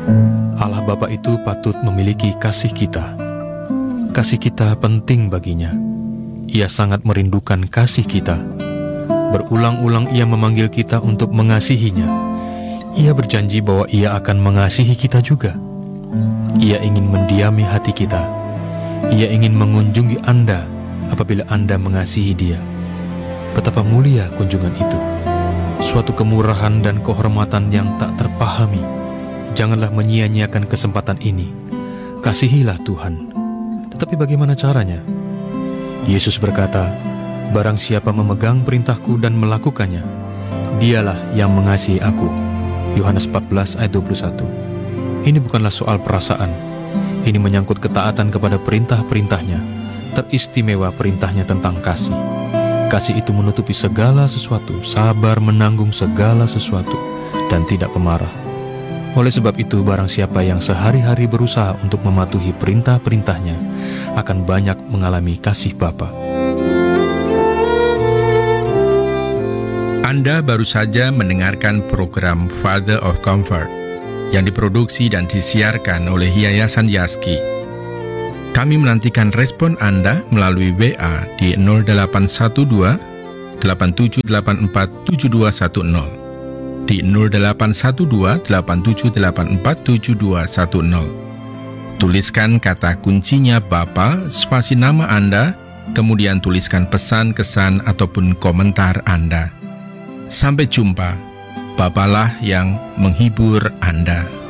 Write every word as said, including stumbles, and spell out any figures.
Allah Bapa itu patut memiliki kasih kita. Kasih kita penting baginya. Ia sangat merindukan kasih kita. Berulang-ulang Ia memanggil kita untuk mengasihinya. Ia berjanji bahwa Ia akan mengasihi kita juga. Ia ingin mendiami hati kita. Ia ingin mengunjungi Anda apabila Anda mengasihi Dia. Betapa mulia kunjungan itu. Suatu kemurahan dan kehormatan yang tak terpahami. Janganlah menyia-nyiakan kesempatan ini. Kasihilah Tuhan. Tetapi bagaimana caranya? Yesus berkata, "Barang siapa memegang perintahku dan melakukannya, dialah yang mengasihi aku." Yohanes empat belas ayat dua puluh satu. Ini bukanlah soal perasaan. Ini menyangkut ketaatan kepada perintah-perintahnya, teristimewa perintahnya tentang kasih. Kasih itu menutupi segala sesuatu, sabar menanggung segala sesuatu, dan tidak pemarah. Oleh sebab itu, barang siapa yang sehari-hari berusaha untuk mematuhi perintah-perintahnya, akan banyak mengalami kasih Bapa. Anda baru saja mendengarkan program Father of Comfort yang diproduksi dan disiarkan oleh Yayasan Yaski. Kami menantikan respon Anda melalui W A di nol delapan satu dua delapan tujuh delapan empat tujuh dua satu nol, di nol delapan satu dua delapan tujuh delapan empat tujuh dua satu nol. Tuliskan kata kuncinya Bapa, spasi nama Anda, kemudian tuliskan pesan, kesan, ataupun komentar Anda. Sampai jumpa, Bapalah yang menghibur Anda.